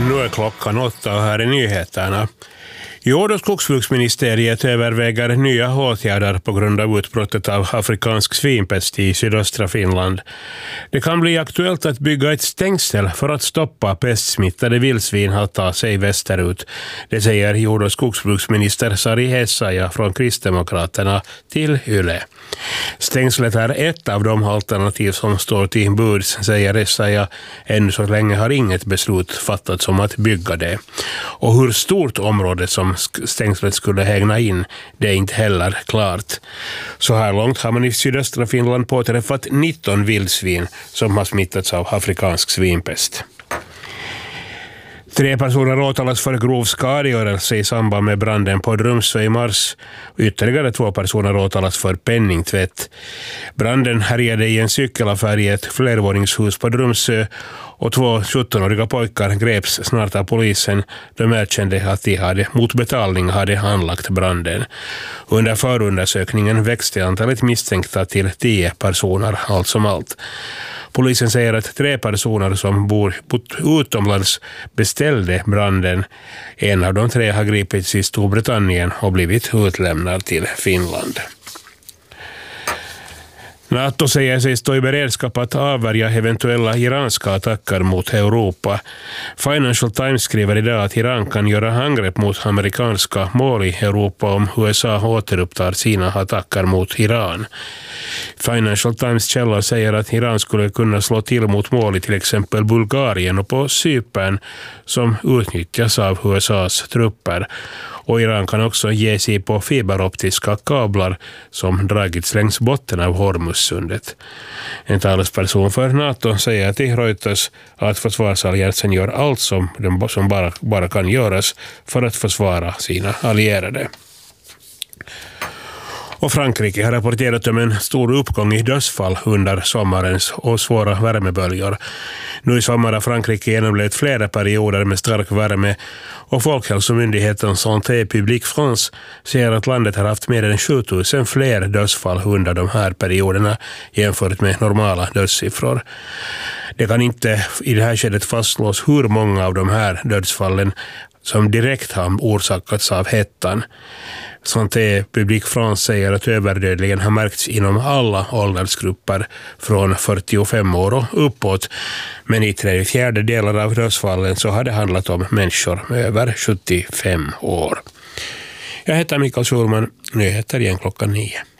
Nu är klockan 8 och här är nyheterna. Jord- och skogsbruksministeriet överväger nya åtgärder på grund av utbrottet av afrikansk svinpest i sydöstra Finland. Det kan bli aktuellt att bygga ett stängsel för att stoppa pestsmittade vildsvin att ta sig västerut. Det säger jord- och skogsbruksminister Sari Essayah från Kristdemokraterna till Yle. Stängslet är ett av de alternativ som står till buds, säger Essayah. Ännu så länge har inget beslut fattats om att bygga det. Och hur stort område som stängslet skulle hägna in, det är inte heller klart. Så här långt har man i sydöstra Finland påträffat 19 vildsvin som har smittats av afrikansk svinpest. 3 personer åtalas för grov skadegörelse i samband med branden på Drumsö i mars. Ytterligare 2 personer åtalas för penningtvätt. Branden härjade i en cykelaffär i ett flervåningshus på Drumsö och 2 17-åriga pojkar greps snart av polisen. De erkände att de mot betalning hade anlagt branden. Under förundersökningen växte antalet misstänkta till 10 personer allt som allt. Polisen säger att 3 personer som bor utomlands beställde branden. En av de 3 har gripits i Storbritannien och blivit utlämnad till Finland. NATO säger sig stå i beredskap att avvärja eventuella iranska attacker mot Europa. Financial Times skriver idag att Iran kan göra angrepp mot amerikanska mål i Europa om USA återupptar sina attacker mot Iran. Financial Times källor säger att Iran skulle kunna slå till mot mål i till exempel Bulgarien och på Cypern som utnyttjas av USAs trupper. Och Iran kan också ge sig på fiberoptiska kablar som dragits längs botten av Hormuzsundet. En talesperson för NATO säger till Reuters att försvarsalliansen gör allt som bara kan göras för att försvara sina allierade. Och Frankrike har rapporterat om en stor uppgång i dödsfall under sommarens och svåra värmeböljor. Nu i sommar har Frankrike genomlevt flera perioder med stark värme och Folkhälsomyndigheten Santé Publique France säger att landet har haft mer än 7000 fler dödsfall under de här perioderna jämfört med normala dödssiffror. Det kan inte i det här skedet fastslås hur många av de här dödsfallen som direkt har orsakats av hettan. Santé Publique France säger att överdödligen har märkts inom alla åldersgrupper från 45 år och uppåt. Men i 3/4 delar av dödsfallen så har det handlat om människor över 75 år. Jag heter Mikael Schulman, nyheter igen klockan 9.